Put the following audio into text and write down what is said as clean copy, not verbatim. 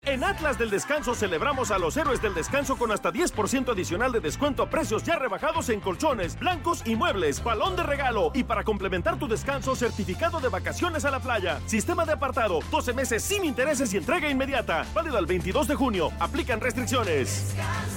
En Atlas del Descanso celebramos a los héroes del descanso con hasta 10% adicional de descuento a precios ya rebajados en colchones, blancos y muebles, balón de regalo. Y para complementar tu descanso, certificado de vacaciones a la playa. Sistema de apartado, 12 meses sin intereses y entrega inmediata. Válido al 22 de junio. Aplican restricciones.